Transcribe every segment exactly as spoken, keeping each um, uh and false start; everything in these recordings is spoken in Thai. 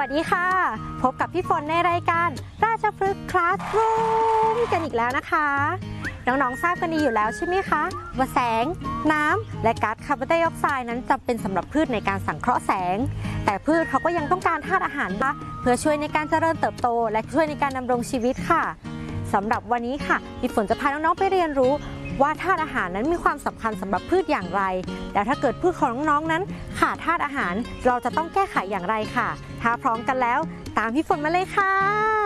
วัสดีค่ะพบกับพี่ฝนในรายการราชพฤกษ์คลาสรูมกันอีกแล้วนะคะน้องๆทราบกันดีอยู่แล้วใช่ไหมคะว่าแสงน้ำและก๊าซคาร์บอนไดออกไซด์นั้นจำเป็นสำหรับพืชในการสังเคราะห์แสงแต่พืชเขาก็ยังต้องการธาตุอาหารละเพื่อช่วยในการเจริญเติบโตและช่วยในการดำรงชีวิตค่ะสำหรับวันนี้ค่ะพี่ฝนจะพาน้องๆไปเรียนรู้ว่าธาตุอาหารนั้นมีความสำคัญสำหรับพืชอย่างไรแล้วถ้าเกิดพืชของน้องๆนั้นขาดธาตุอาหารเราจะต้องแก้ไขอย่างไรค่ะถ้าพร้อมกันแล้วตามพี่ฝนมาเลยค่ะ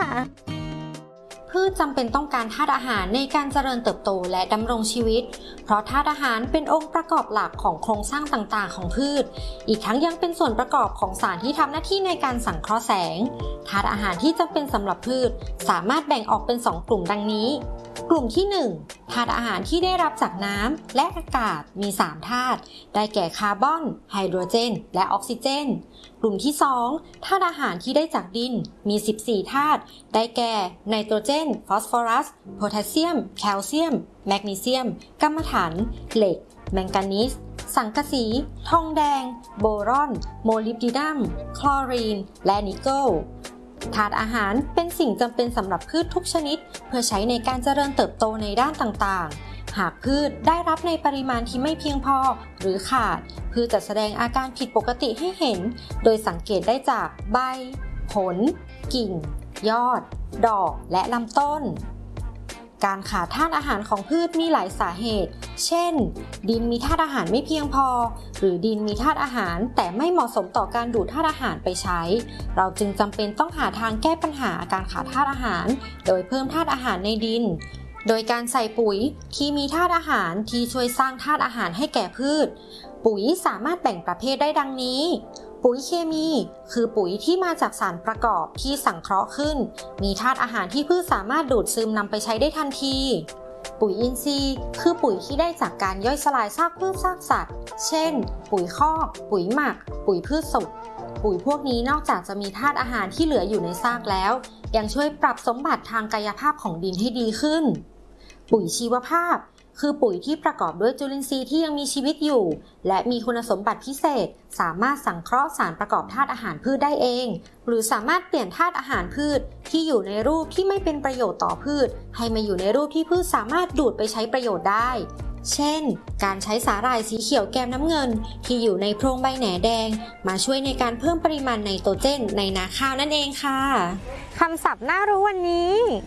พืชจำเป็นต้องการธาตุอาหารในการเจริญเติบโตและดำรงชีวิตเพราะธาตุอาหารเป็นองค์ประกอบหลักของโครงสร้างต่างๆของพืชอีกทั้งยังเป็นส่วนประกอบของสารที่ทำหน้าที่ในการสังเคราะห์แสงธาตุอาหารที่จำเป็นสำหรับพืชสามารถแบ่งออกเป็นสองกลุ่มดังนี้กลุ่มที่หนึ่งธาตุอาหารที่ได้รับจากน้ำและอากาศมีสามธาตุได้แก่คาร์บอนไฮโดรเจนและออกซิเจนกลุ่มที่สองธาตุอาหารที่ได้จากดินมีสิบสี่ธาตุได้แก่ไนโตรเจนฟอสฟอรัสโพแทสเซียมแคลเซียมแมกนีเซียมกัมมันถันเหล็กแมงกานีสสังกะสีทองแดงโบรอนโมลิบดีนัมคลอรีนและนิกเกิลธาตุอาหารเป็นสิ่งจำเป็นสำหรับพืชทุกชนิดเพื่อใช้ในการเจริญเติบโตในด้านต่างๆหากพืชได้รับในปริมาณที่ไม่เพียงพอหรือขาดพืชจะแสดงอาการผิดปกติให้เห็นโดยสังเกตได้จากใบผลกิ่งยอดดอกและลำต้นการขาดธาตุอาหารของพืชมีหลายสาเหตุเช่นดินมีธาตุอาหารไม่เพียงพอหรือดินมีธาตุอาหารแต่ไม่เหมาะสมต่อการดูดธาตุอาหารไปใช้เราจึงจำเป็นต้องหาทางแก้ปัญหาการขาดธาตุอาหารโดยเพิ่มธาตุอาหารในดินโดยการใส่ปุ๋ยที่มีธาตุอาหารที่ช่วยสร้างธาตุอาหารให้แก่พืชปุ๋ยสามารถแบ่งประเภทได้ดังนี้ปุ๋ยเคมีคือปุ๋ยที่มาจากสารประกอบที่สังเคราะห์ขึ้นมีธาตุอาหารที่พืชสามารถดูดซึมนำไปใช้ได้ทันทีปุ๋ยอินทรีย์คือปุ๋ยที่ได้จากการย่อยสลายซากพืชซากสัตว์เช่นปุ๋ยคอกปุ๋ยหมักปุ๋ยพืชสุกปุ๋ยพวกนี้นอกจากจะมีธาตุอาหารที่เหลืออยู่ในซากแล้วยังช่วยปรับสมบัติทางกายภาพของดินให้ดีขึ้นปุ๋ยชีวภาพคือปุ๋ยที่ประกอบด้วยจุลินทรีย์ที่ยังมีชีวิตอยู่และมีคุณสมบัติพิเศษสามารถสังเคราะห์สารประกอบธาตุอาหารพืชได้เองหรือสามารถเปลี่ยนธาตุอาหารพืชที่อยู่ในรูปที่ไม่เป็นประโยชน์ต่อพืชให้มาอยู่ในรูปที่พืชสามารถดูดไปใช้ประโยชน์ได้เช่นการใช้สาหร่ายสีเขียวแกมน้ำเงินที่อยู่ในโพรงใบแหน่แดงมาช่วยในการเพิ่มปริมาณไนโตรเจนในนาข้าวนั่นเองค่ะคำศัพท์น่ารู้วันนี้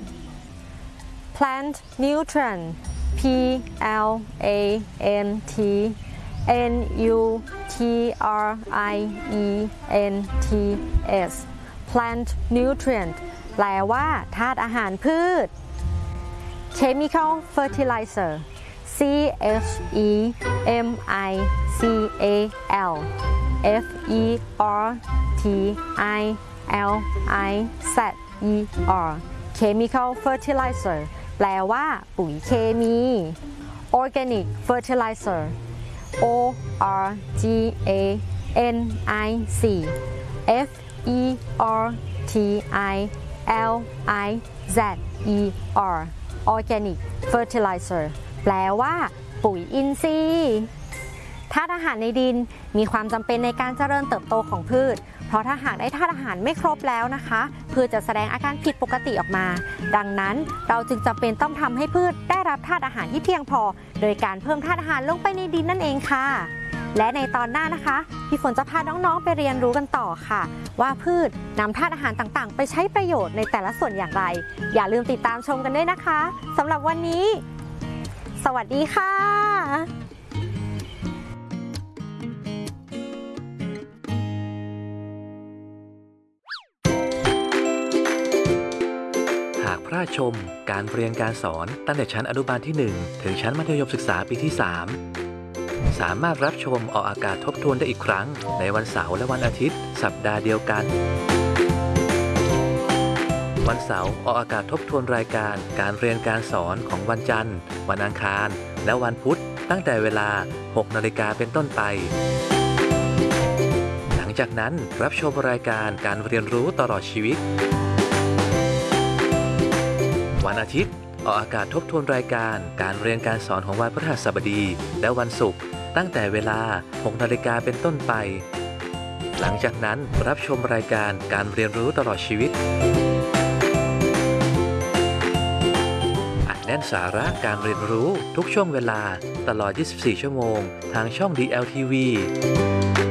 plant nutrient P L A N T N U T R I E N T S Plant Nutrient แปลว่าธาตุอาหารพืช Chemical Fertilizer C H E M I C A L F E R T I L I Z E R Chemical Fertilizerแปลว่าปุ๋ยเคมี Organic Fertilizer O R G A N I C F E R T I L I Z E R Organic Fertilizer แปลว่าปุ๋ยอินทรีย์ธาตุอาหารในดินมีความจำเป็นในการเจริญเติบโตของพืชเพราะถ้าหากได้ธาตุอาหารไม่ครบแล้วนะคะพืชจะแสดงอาการผิดปกติออกมาดังนั้นเราจึงจำเป็นต้องทำให้พืชได้รับธาตุอาหารที่เพียงพอโดยการเพิ่มธาตุอาหารลงไปในดินนั่นเองค่ะและในตอนหน้านะคะพี่ฝนจะพาน้องๆไปเรียนรู้กันต่อค่ะว่าพืชนำธาตุอาหารต่างๆไปใช้ประโยชน์ในแต่ละส่วนอย่างไรอย่าลืมติดตามชมกันด้วยนะคะสำหรับวันนี้สวัสดีค่ะพระชมการเรียนการสอนตั้งแต่ชั้นอนุบาลที่หนึ่งถึงชั้นมัธยมศึกษาปีที่สามสามารถรับชมออกอากาศทบทวนได้อีกครั้งในวันเสาร์และวันอาทิตย์สัปดาห์เดียวกันวันเสาร์ออกอากาศทบทวนรายการการเรียนการสอนของวันจันทร์วันอังคารและวันพุธตั้งแต่เวลา หกนาฬิกาเป็นต้นไปหลังจากนั้นรับชมรายการการเรียนรู้ตลอดชีวิตวันอาทิตย์ออกอากาศทบทวนรายการการเรียนการสอนของวันพฤหัสบดีและวันศุกร์ตั้งแต่เวลา หกนาฬิกาเป็นต้นไปหลังจากนั้นรับชมรายการการเรียนรู้ตลอดชีวิตอัดแน่นสาระการเรียนรู้ทุกช่วงเวลาตลอด ยี่สิบสี่ ชั่วโมงทางช่อง ดี แอล ที วี